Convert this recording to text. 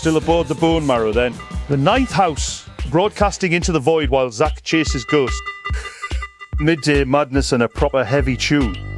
still aboard the bone marrow then. The Ninth House, broadcasting into the void while Zack chases Ghost. Midday madness and a proper heavy tune.